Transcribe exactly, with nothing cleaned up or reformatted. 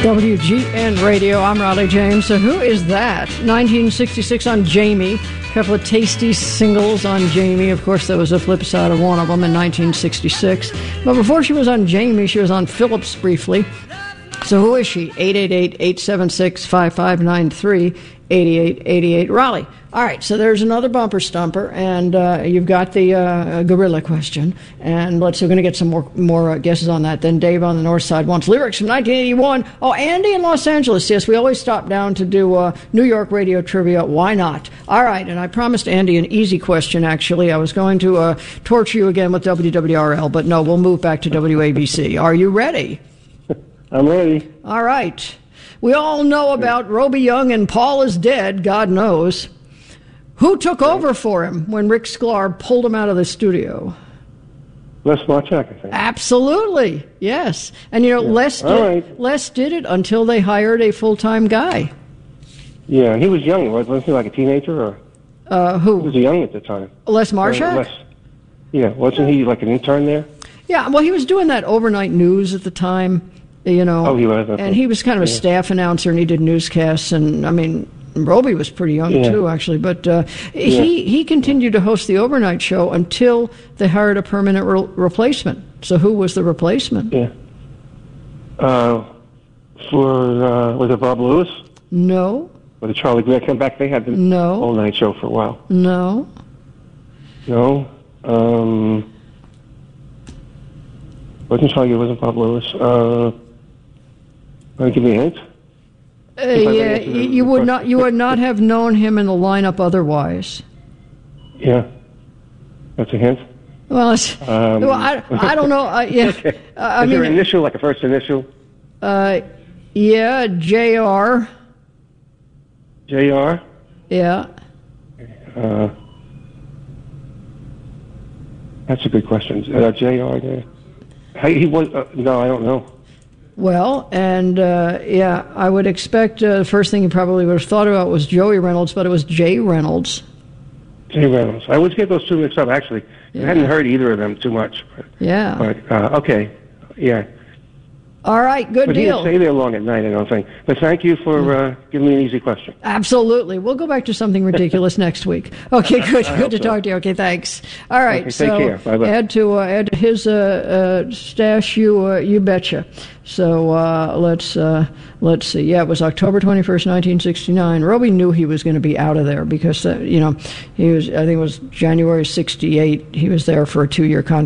W G N Radio, I'm Raleigh James. So who is that? nineteen sixty-six on Jamie. A couple of tasty singles on Jamie. Of course, there was a flip side of one of them in nineteen sixty-six. But before she was on Jamie, she was on Phillips briefly. So who is she? eight eight eight, eight seven six, five five nine three, eight eight eight eight, Raleigh. All right, so there's another bumper stumper, and uh, you've got the uh, gorilla question. And let's we're going to get some more more uh, guesses on that. Then Dave on the north side wants lyrics from nineteen eighty-one. Oh, Andy in Los Angeles. Yes, we always stop down to do uh, New York radio trivia. Why not? All right, and I promised Andy an easy question, actually. I was going to uh, torture you again with W W R L, but no, we'll move back to W A B C. Are you ready? I'm ready. All right. We all know about Roby Young and Paul is Dead, God knows. Who took over for him when Rick Sklar pulled him out of the studio? Les Marchak, I think. Absolutely, yes. And, you know, Yeah. Les, did, right. Les did it until they hired a full-time guy. Yeah, he was young. Wasn't he like a teenager? Or Uh, he was who? young at the time. Les Marchak? Uh, Les. Yeah, wasn't he like an intern there? Yeah, well, he was doing that overnight news at the time, you know. Oh, he was, okay. And he was kind of a Yeah. staff announcer, and he did newscasts. And, I mean, Roby was pretty young, Yeah. too, actually. But uh, Yeah. he, he continued to host the overnight show until they hired a permanent re- replacement. So who was the replacement? Yeah. Uh, for, uh, was it Bob Lewis? No, Or did Charlie Greer come back? They had the No. all-night show for a while. no. No? Um, wasn't Charlie Greer, wasn't Bob Lewis. Uh, want to give me a hint? Uh, If I yeah, answer the- you, you the would question. not you would not have known him in the lineup otherwise. Yeah. That's a hint? Well, it's, Um, well I, I don't know. I, yeah, Okay. uh, I Is mean, there an initial, like a first initial? uh, yeah, J R. J R? Yeah. Uh, that's a good question. Uh, J R there. Hey, he was, uh, no, I don't know. Well, and uh, yeah, I would expect uh, the first thing you probably would have thought about was Joey Reynolds, but it was Jay Reynolds. Jay Reynolds. I always get those two mixed up, actually. Yeah. I hadn't heard either of them too much. But, Yeah. but uh, okay. Yeah. All right, good But he deal. didn't stay there long at night, I don't think. But thank you for uh, giving me an easy question. Absolutely. We'll go back to something ridiculous next week. Okay, good. Good to so. talk to you. Okay, thanks. All right. Okay, so take care. Bye-bye. add to uh, add to his uh, uh, stash. You uh, you betcha. So uh, let's uh, let's see. Yeah, it was October twenty first, nineteen sixty nine. Roby knew he was going to be out of there because uh, you know he was. I think it was January sixty eight. He was there for a two year contract.